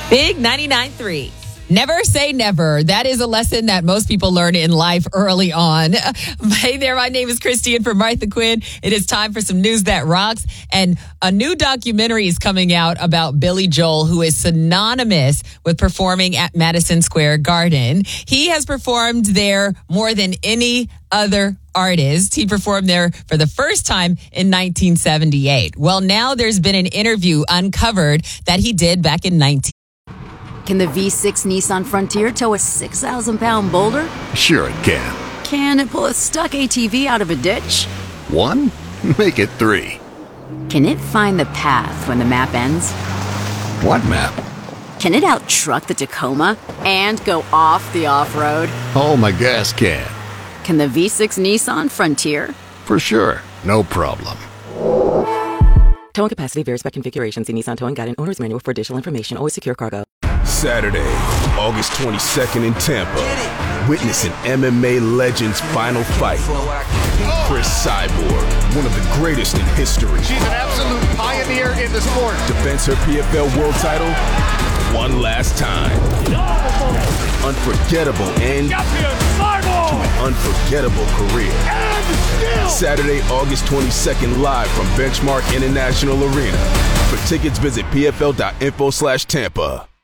Big 99.3. Never say never. That is a lesson that most people learn in life early on. Hey there, my name is Christy, and for Martha Quinn, it is time for some news that rocks. And a new documentary is coming out about Billy Joel, who is synonymous with performing at Madison Square Garden. He has performed there more than any other artist. He performed there for the first time in 1978. Well, now there's been an interview uncovered that he did back in 19. Can the V6 Nissan Frontier tow a 6,000-pound boulder? Sure it can. Can it pull a stuck ATV out of a ditch? 1? Make it 3. Can it find the path when the map ends? What map? Can it out-truck the Tacoma and go off the off-road? Oh, my gas can. Can the V6 Nissan Frontier? For sure. No problem. Towing capacity varies by configuration. See Nissan Towing Guide and Owner's Manual for additional information. Always secure cargo. Saturday, August 22nd in Tampa. Witness an MMA legend's final fight. Chris Cyborg, one of the greatest in history. She's an absolute pioneer in the sport. Defends her PFL world title one last time. Unforgettable end to an unforgettable career. Saturday, August 22nd, live from Benchmark International Arena. For tickets, visit pfl.info/Tampa.